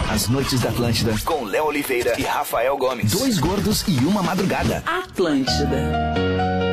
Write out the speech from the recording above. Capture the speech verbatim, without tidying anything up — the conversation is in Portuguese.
As Noites da Atlântida, com Léo Oliveira e Rafael Gomes. Dois gordos e uma madrugada. Atlântida.